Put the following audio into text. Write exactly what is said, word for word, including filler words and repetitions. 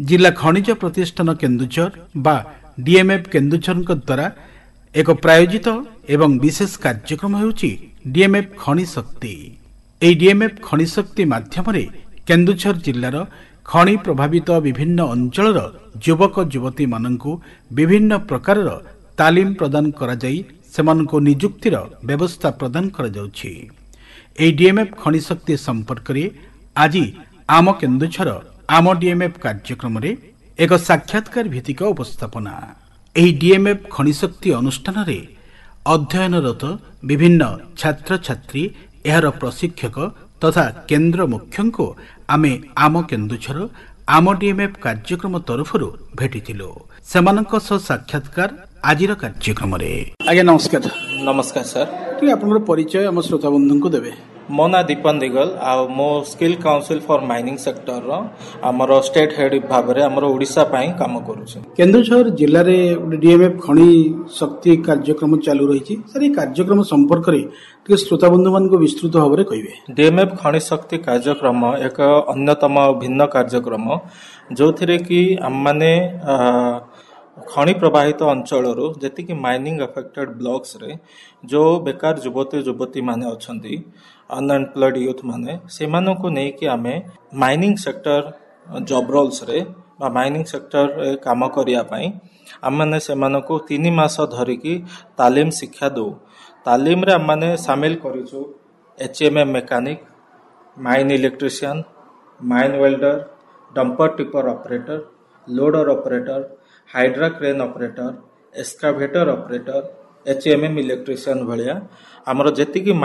जिला खनिज प्रतिष्ठान केन्दुझर बा डीएमएफ केन्दुझर द्वारा एक प्रायोजित एवं विशेष कार्यक्रम होउछि डीएमएफ खनि शक्ति। एई डीएमएफ खनि शक्ति माध्यम केन्दुझर जिल्लार खनि प्रभावित विभिन्न अंचलर युवक युवती माननकु विभिन्न प्रकार तालीम प्रदान करा जाई सेमानकु नियुक्तिर व्यवस्था प्रदान करा जाउछि। एई डीएमएफ खनि शक्ति संपर्क रे आज आम केन्दुझर आम डीएमएफ कार्यक्रम रे एक साक्षात्कार भित्तिक उपस्थापना। एही डीएमएफ खनि शक्ति अनुष्ठान रे अध्ययनरत विभिन्न छात्र छात्री एहार प्रशिक्षक तथा केन्द्र मुख्यंको आमे आम केन्दुझर आम डीएमएफ कार्यक्रम तरफरु भेटिथिलु। सेमानक सह साक्षात्कार आजिर कार्यक्रम रे। आज्ञा नमस्कार। नमस्कार सर। टी आपनर परिचय हम श्रोता बंधुंकु देबे। मो ना दीपन दिगल आ मो skill council for mining sector रो हमर स्टेट हेड भाव रे हमर ओडिसा पई काम करू छी। केन्दुझर जिल्ला रे डीएमएफ खनि शक्ति कार्यक्रम चालू रही छी। सर ए कार्यक्रम संपर्क रे टी श्रोता बंधु मान को विस्तृत भाव रे कहिबे। डीएमएफ खनि शक्ति कार्यक्रम एक अन्यतम भिन्न कार्यक्रम जोथिरे कि हम माने खनि प्रभावित अंचलरू जेति कि माइनिंग अफेक्टेड ब्लॉक्स रे जो बेकार युवती युवती माने अछंती अनएम्प्लॉयड यूथ माने सेमानकु नै कि आमे माइनिंग सेक्टर जॉब रोल्स रे बा माइनिंग सेक्टर रे काम करिया पई हम माने सेमानकु तीन मास धरि कि तालीम शिक्षा दो। तालीम रे हम माने शामिल करिछु HMM mechanic, mine electrician, mine welder, dumper tipper operator, loader operator, hydra crane operator, excavator operator, HMM electrician भलिया हमर जेति कि